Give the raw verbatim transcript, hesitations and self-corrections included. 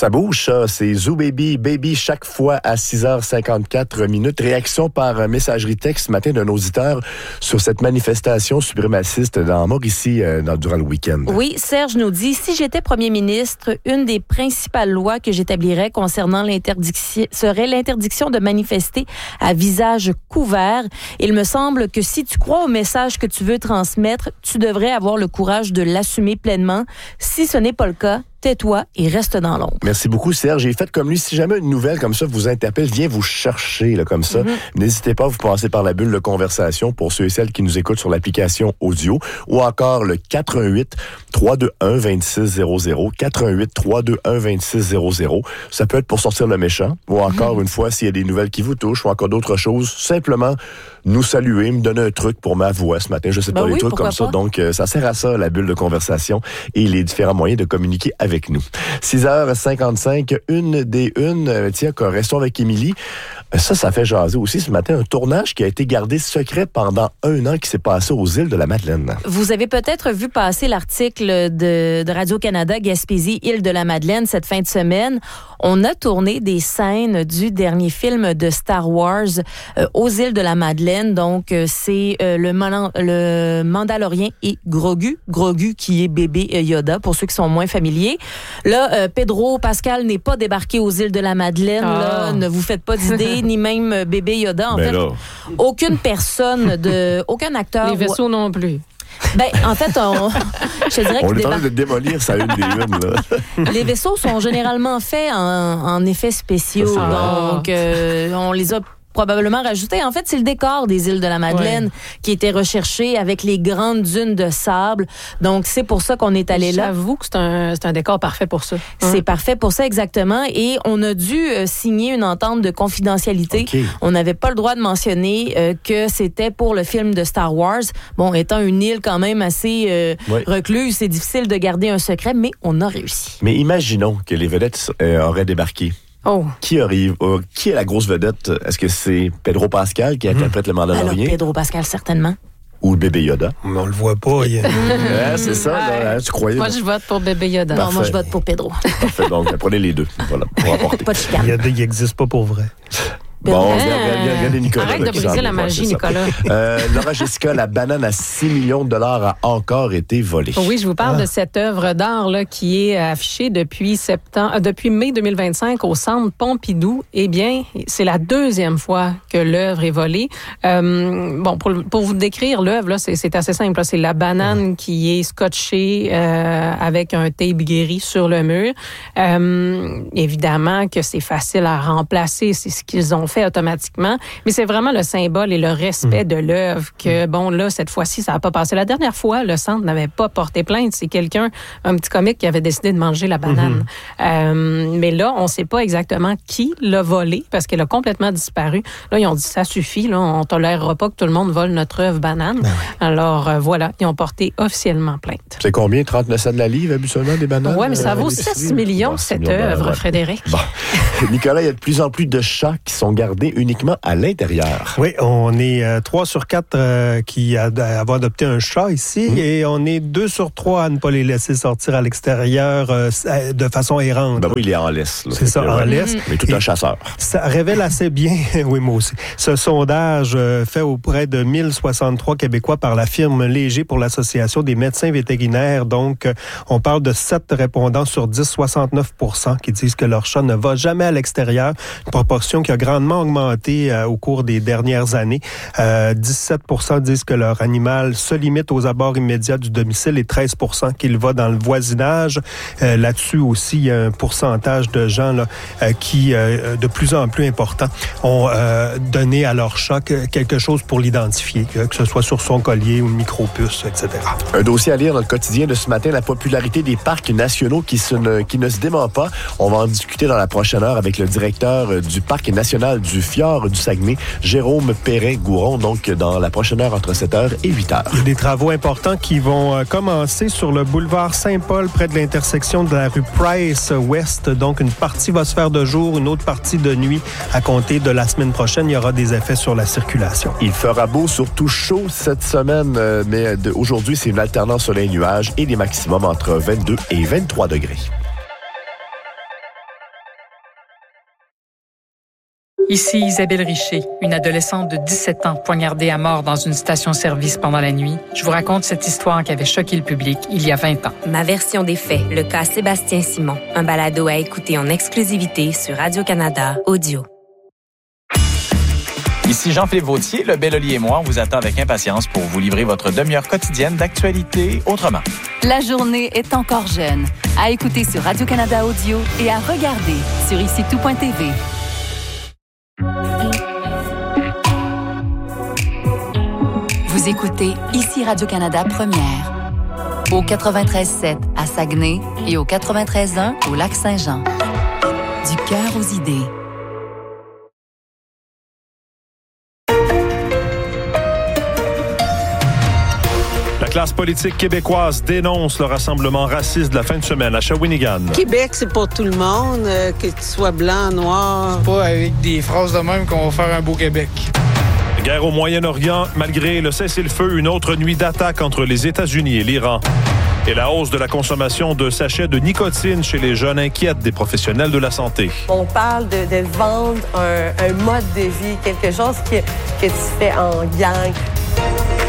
Ça bouge, ça. C'est Zoo Baby, Baby, chaque fois à six heures cinquante-quatre minutes. Réaction par messagerie texte ce matin d'un auditeur sur cette manifestation suprémaciste dans Mauricie euh, dans, durant le week-end. Oui, Serge nous dit, si j'étais premier ministre, une des principales lois que j'établirais concernant l'interdiction serait l'interdiction de manifester à visage couvert. Il me semble que si tu crois au message que tu veux transmettre, tu devrais avoir le courage de l'assumer pleinement. Si ce n'est pas le cas, tais-toi et reste dans l'ombre. Merci beaucoup, Serge. Et faites comme lui. Si jamais une nouvelle comme ça vous interpelle, viens vous chercher là, comme ça. Mm-hmm. N'hésitez pas à vous passer par la bulle de conversation pour ceux et celles qui nous écoutent sur l'application audio ou encore le quatre un huit, trois deux un, deux six zéro zéro, quatre un huit, trois deux un, deux six zéro zéro. Ça peut être pour sortir le méchant ou encore mm-hmm. une fois s'il y a des nouvelles qui vous touchent ou encore d'autres choses. Simplement nous saluer, me donner un truc pour ma voix ce matin. Je sais ben pas, oui, des trucs comme pas. ça. Donc, euh, ça sert à ça, la bulle de conversation et les différents moyens de communiquer avec nous. six heures cinquante-cinq, une des une. Euh, tiens, restons avec Émilie. Ça, ça fait jaser aussi ce matin. Un tournage qui a été gardé secret pendant un an qui s'est passé aux îles de la Madeleine. Vous avez peut-être vu passer l'article de, de Radio-Canada Gaspésie, île de la Madeleine, cette fin de semaine. On a tourné des scènes du dernier film de Star Wars euh, aux îles de la Madeleine. Donc, euh, c'est euh, le, Mal- le Mandalorien et Grogu. Grogu qui est bébé Yoda, pour ceux qui sont moins familiers. Là, euh, Pedro Pascal n'est pas débarqué aux îles de la Madeleine. Oh. Là, ne vous faites pas d'idées, ni même bébé Yoda. En Mais fait, là... aucune personne, de, aucun acteur... Les vaisseaux ou... non plus. Ben, en fait, on, je dirais on que est en train de démolir ça une des unes. Là. Les vaisseaux sont généralement faits en, en effets spéciaux. Donc, euh, on les a probablement rajoutés. En fait, c'est le décor des îles de la Madeleine ouais. qui était recherché avec les grandes dunes de sable. Donc, c'est pour ça qu'on est allé là. J'avoue que c'est un, c'est un décor parfait pour ça. C'est hein? parfait pour ça, exactement. Et on a dû euh, signer une entente de confidentialité. Okay. On n'avait pas le droit de mentionner euh, que c'était pour le film de Star Wars. Bon, étant une île quand même assez euh, ouais. recluse, c'est difficile de garder un secret, mais on a réussi. Mais imaginons que les vedettes euh, auraient débarqué. Oh. Qui arrive? Euh, qui est la grosse vedette? Est-ce que c'est Pedro Pascal qui interprète mmh. le Mandalorien? Alors, Pedro Pascal, certainement. Ou le bébé Yoda? Mais on le voit pas. Il... ouais, c'est ça, là, hein, tu croyais? Moi, je vote pour bébé Yoda. Non, moi, je vote pour Pedro. Parfait, donc prenez les deux. Voilà, pour apporter. Pas de chicane. Yoda, il n'existe pas pour vrai. Bon, regarde, regarde, regarde Nicolas. Arrête de briser la magie, Nicolas. Euh, Laura Jessica, la banane à six millions de dollars a encore été volée. Oui, je vous parle ah. de cette œuvre d'art là, qui est affichée depuis, septembre, depuis mai deux mille vingt-cinq au Centre Pompidou. Eh bien, c'est la deuxième fois que l'œuvre est volée. Euh, bon, pour, pour vous décrire l'œuvre, là, c'est, c'est assez simple. Là. C'est la banane mmh. qui est scotchée euh, avec un tape guéri sur le mur. Euh, évidemment que c'est facile à remplacer. C'est ce qu'ils ont fait automatiquement, mais c'est vraiment le symbole et le respect mmh. de l'œuvre que, bon, là, cette fois-ci, ça n'a pas passé. La dernière fois, le Centre n'avait pas porté plainte. C'est quelqu'un, un petit comique qui avait décidé de manger la banane. Mmh. Euh, mais là, on ne sait pas exactement qui l'a volée parce qu'elle a complètement disparu. Là, ils ont dit, ça suffit, là, on ne tolérera pas que tout le monde vole notre œuvre banane. Ben oui. Alors, euh, voilà, ils ont porté officiellement plainte. C'est combien? trente-neuf cents de la livre, habituellement, des bananes? Oui, mais ça euh, vaut six millions, bon, cette œuvre, ouais. Frédéric. Bon. Nicolas, il y a de plus en plus de chats qui sont gardés uniquement à l'intérieur. Oui, on est euh, trois sur quatre euh, qui a, avons adopté un chat ici mmh. et on est deux sur trois à ne pas les laisser sortir à l'extérieur euh, de façon errante. Ben oui, il est en laisse. Là, c'est ça, en laisse. Mmh. Mais tout un chasseur. Ça révèle assez bien, oui, moi aussi, ce sondage euh, fait auprès de mille soixante-trois Québécois par la firme Léger pour l'Association des médecins vétérinaires. Donc, euh, on parle de sept répondants sur dix, soixante-neuf pour cent qui disent que leur chat ne va jamais à l'extérieur. Une proportion qui a grandement augmenté euh, au cours des dernières années. Euh, dix-sept pour cent disent que leur animal se limite aux abords immédiats du domicile et treize pour cent qu'il va dans le voisinage. Euh, là-dessus aussi, il y a un pourcentage de gens là, euh, qui, euh, de plus en plus important, ont euh, donné à leur chat quelque chose pour l'identifier, que, que ce soit sur son collier ou une micropuce, et cetera. Un dossier à lire dans le quotidien de ce matin, la popularité des parcs nationaux qui, se ne, qui ne se dément pas. On va en discuter dans la prochaine heure avec le directeur du Parc national du Fjord du Saguenay, Jérôme Perrin-Gouron, donc dans la prochaine heure entre sept heures et huit heures. Il y a des travaux importants qui vont commencer sur le boulevard Saint-Paul, près de l'intersection de la rue Price-Ouest. Donc, une partie va se faire de jour, une autre partie de nuit. À compter de la semaine prochaine, il y aura des effets sur la circulation. Il fera beau, surtout chaud cette semaine, mais aujourd'hui, c'est une alternance soleil-nuage et des maximums entre vingt-deux et vingt-trois degrés. Ici Isabelle Richer, une adolescente de dix-sept ans poignardée à mort dans une station-service pendant la nuit. Je vous raconte cette histoire qui avait choqué le public il y a vingt ans. Ma version des faits, le cas Sébastien Simon. Un balado à écouter en exclusivité sur Radio-Canada Audio. Ici Jean-Philippe Vautier, le Bel-Oli et moi, on vous attend avec impatience pour vous livrer votre demi-heure quotidienne d'actualité autrement. La journée est encore jeune. À écouter sur Radio-Canada Audio et à regarder sur ici tout point t v. Vous écoutez Ici Radio-Canada Première. Au quatre-vingt-treize sept à Saguenay et au quatre-vingt-treize un au Lac-Saint-Jean. Du cœur aux idées. La classe politique québécoise dénonce le rassemblement raciste de la fin de semaine à Shawinigan. Québec, c'est pour tout le monde, euh, que tu sois blanc, noir. C'est pas avec des phrases de même qu'on va faire un beau Québec. Guerre au Moyen-Orient, malgré le cessez-le-feu, une autre nuit d'attaque entre les États-Unis et l'Iran. Et la hausse de la consommation de sachets de nicotine chez les jeunes inquiète des professionnels de la santé. On parle de, de vendre un, un mode de vie, quelque chose que, que tu fais en gang.